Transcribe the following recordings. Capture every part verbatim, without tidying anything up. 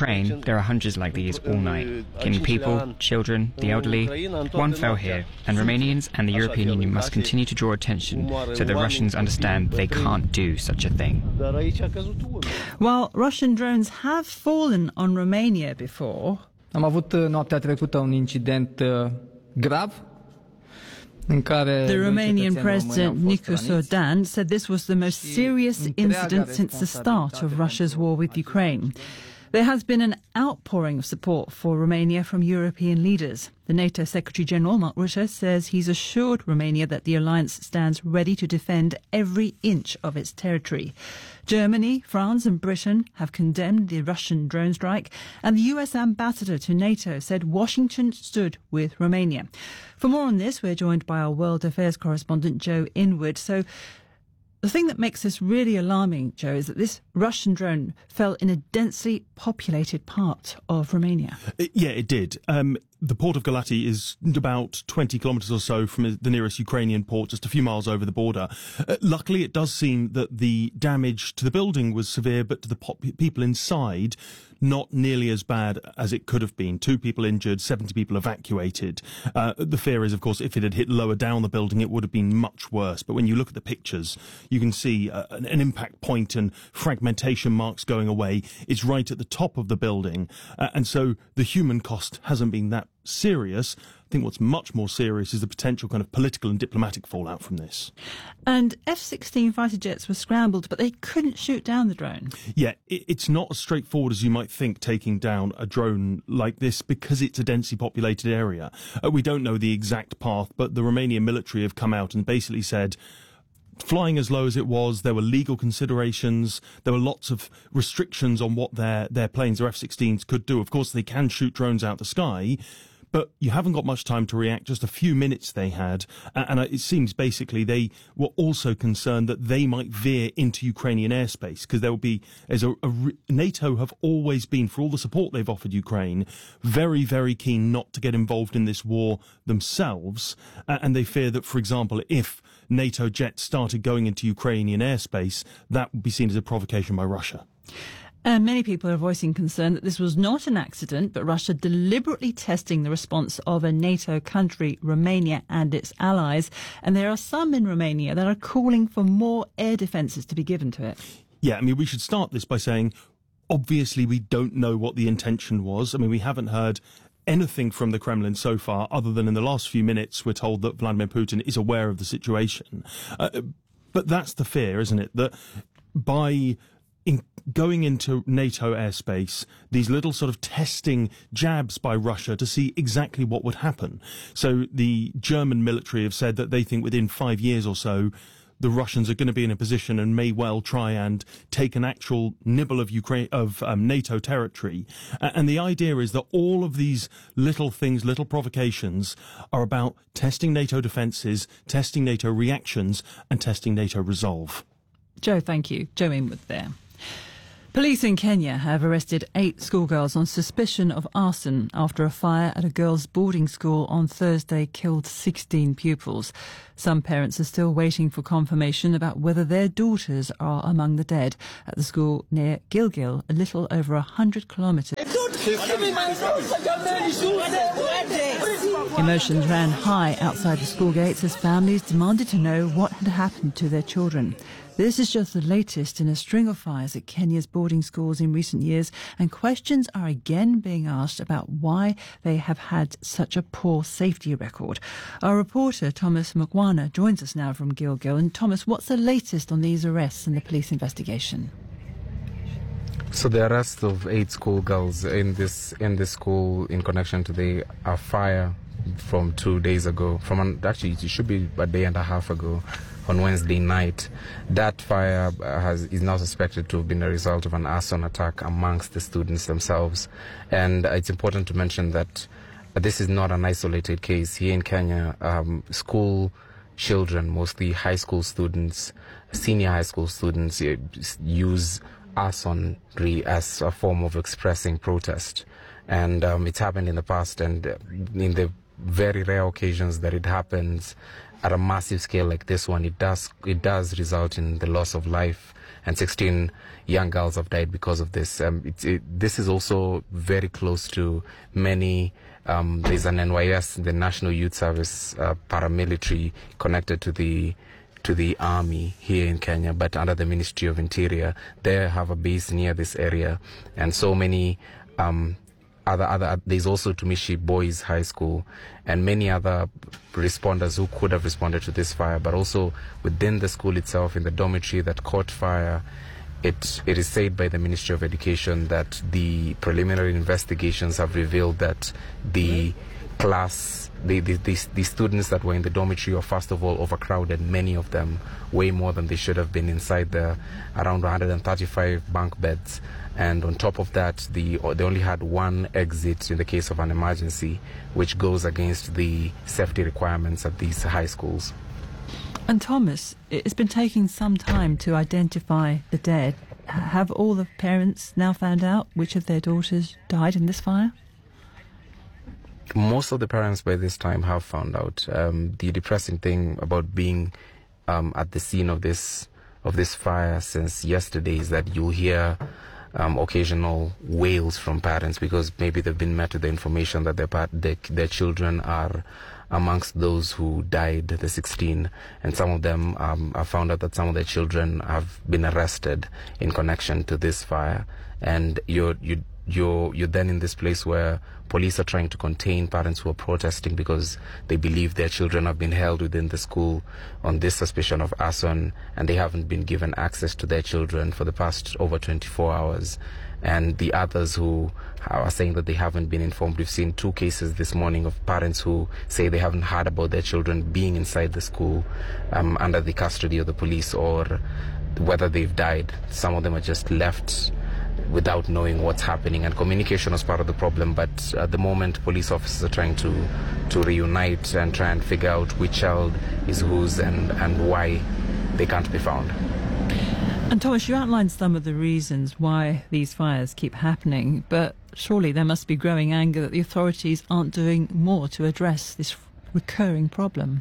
Ukraine, there are hundreds like these all night, killing people, children, the elderly. One fell here, and Romanians and the European Union must continue to draw attention so the Russians understand they can't do such a thing. While Russian drones have fallen on Romania before, Am avut noaptea trecută un incident grav. The Romanian President Nicu Sordan said this was the most serious incident since the start of Russia's war with Ukraine. There has been an outpouring of support for Romania from European leaders. The NATO Secretary-General, Mark Rutte, says he's assured Romania that the alliance stands ready to defend every inch of its territory. Germany, France and Britain have condemned the Russian drone strike, and the U S ambassador to NATO said Washington stood with Romania. For more on this, we're joined by our World Affairs correspondent, Joe Inwood. So the thing that makes this really alarming, Joe, is that this Russian drone fell in a densely populated part of Romania. Yeah, it did. Um, the port of Galati is about twenty kilometres or so from the nearest Ukrainian port, just a few miles over the border. Uh, luckily, it does seem that the damage to the building was severe, but to the pop- people inside, not nearly as bad as it could have been. Two people injured, seventy people evacuated. Uh, the fear is, of course, if it had hit lower down the building, it would have been much worse. But when you look at the pictures, you can see uh, an, an impact point and fragmentation marks going away. It's right at the top of the building. Uh, and so the human cost hasn't been that serious. I think what's much more serious is the potential kind of political and diplomatic fallout from this. And F sixteen fighter jets were scrambled, but they couldn't shoot down the drone. Yeah, it, it's not as straightforward as you might think taking down a drone like this because it's a densely populated area. Uh, we don't know the exact path, but the Romanian military have come out and basically said, flying as low as it was, there were legal considerations, there were lots of restrictions on what their, their planes, their F sixteens could do. Of course, they can shoot drones out the sky, but you haven't got much time to react, just a few minutes they had. And it seems basically they were also concerned that they might veer into Ukrainian airspace, because there will be, as a, a, NATO have always been, for all the support they've offered Ukraine, very, very keen not to get involved in this war themselves. And they fear that, for example, if NATO jets started going into Ukrainian airspace, that would be seen as a provocation by Russia. And many people are voicing concern that this was not an accident, but Russia deliberately testing the response of a NATO country, Romania, and its allies. And there are some in Romania that are calling for more air defences to be given to it. Yeah, I mean, we should start this by saying, obviously, we don't know what the intention was. I mean, we haven't heard anything from the Kremlin so far, other than in the last few minutes, we're told that Vladimir Putin is aware of the situation. Uh, but that's the fear, isn't it? That by in going into NATO airspace, these little sort of testing jabs by Russia to see exactly what would happen. So the German military have said that they think within five years or so, the Russians are going to be in a position and may well try and take an actual nibble of Ukraine, of um, NATO territory. Uh, and the idea is that all of these little things, little provocations, are about testing NATO defences, testing NATO reactions, and testing NATO resolve. Joe, thank you. Joe Inwood there. Police in Kenya have arrested eight schoolgirls on suspicion of arson after a fire at a girls' boarding school on Thursday killed sixteen pupils. Some parents are still waiting for confirmation about whether their daughters are among the dead at the school near Gilgil, a little over a hundred kilometres. Emotions ran high outside the school gates as families demanded to know what had happened to their children. This is just the latest in a string of fires at Kenya's boarding schools in recent years, and questions are again being asked about why they have had such a poor safety record. Our reporter, Thomas Mukwana, joins us now from Gilgil. And Thomas, what's the latest on these arrests and the police investigation? So the arrest of eight schoolgirls in this in this school in connection to the uh, fire from two days ago, from an, actually it should be a day and a half ago, on Wednesday night. That fire has is now suspected to have been a result of an arson attack amongst the students themselves. And it's important to mention that this is not an isolated case. Here in Kenya, um, school children, mostly high school students, senior high school students, use arsonry as a form of expressing protest. And um, it's happened in the past, and in the very rare occasions that it happens at a massive scale like this one, it does it does result in the loss of life, and sixteen young girls have died because of this. Um, it, it, this is also very close to many. Um, there's an N Y S, the National Youth Service uh, paramilitary, connected to the to the army here in Kenya, but under the Ministry of Interior. They have a base near this area, and so many. Um, Other, other, there's also Tumishi Boys High School and many other responders who could have responded to this fire, but also within the school itself, in the dormitory that caught fire. It, it is said by the Ministry of Education that the preliminary investigations have revealed that the class, the, the, the, the students that were in the dormitory were first of all overcrowded, many of them, way more than they should have been inside there, around one hundred thirty-five bunk beds. And on top of that, the, they only had one exit in the case of an emergency, which goes against the safety requirements at these high schools. And Thomas, it's been taking some time to identify the dead. Have all the parents now found out which of their daughters died in this fire? Most of the parents by this time have found out. Um, the depressing thing about being um, at the scene of this of this fire since yesterday is that you'll hear Um, occasional wails from parents, because maybe they've been met with the information that their, part, their, their children are amongst those who died, the sixteen, and some of them um, have found out that some of their children have been arrested in connection to this fire. And you're, you, you're, you're then in this place where police are trying to contain parents who are protesting because they believe their children have been held within the school on this suspicion of arson, and they haven't been given access to their children for the past over twenty-four hours. And the others who are saying that they haven't been informed. We've seen two cases this morning of parents who say they haven't heard about their children being inside the school um, under the custody of the police, or whether they've died. Some of them are just left without knowing what's happening, and communication is part of the problem. But at the moment, police officers are trying to to reunite and try and figure out which child is whose and, and why they can't be found. And Thomas, you outlined some of the reasons why these fires keep happening, but surely there must be growing anger that the authorities aren't doing more to address this recurring problem.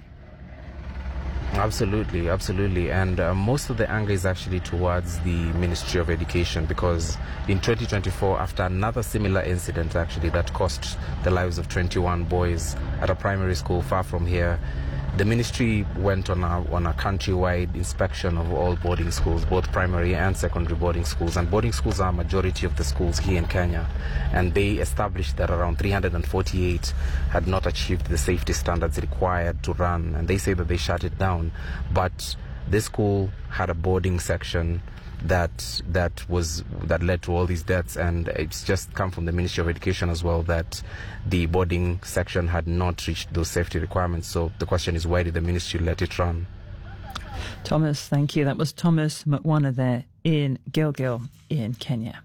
Absolutely, absolutely. And uh, most of the anger is actually towards the Ministry of Education, because in twenty twenty-four, after another similar incident actually that cost the lives of twenty-one boys at a primary school far from here, the ministry went on a, on a countrywide inspection of all boarding schools, both primary and secondary boarding schools. And boarding schools are a majority of the schools here in Kenya. And they established that around three hundred forty-eight had not achieved the safety standards required to run. And they say that they shut it down. But this school had a boarding section that that was that led to all these deaths, and it's just come from the Ministry of Education as well that the boarding section had not reached those safety requirements. So the question is, why did the ministry let it run? Thomas, thank you. That was Thomas Mukwana there in Gilgil in Kenya.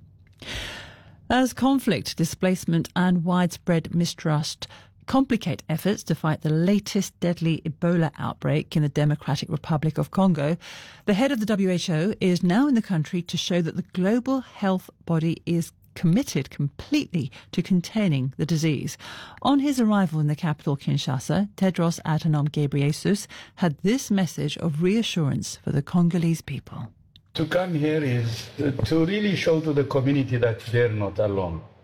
As conflict, displacement and widespread mistrust complicate efforts to fight the latest deadly Ebola outbreak in the Democratic Republic of Congo, the head of the W H O is now in the country to show that the global health body is committed completely to containing the disease. On his arrival in the capital, Kinshasa, Tedros Adhanom Ghebreyesus had this message of reassurance for the Congolese people. To come here is to really show to the community that they're not alone.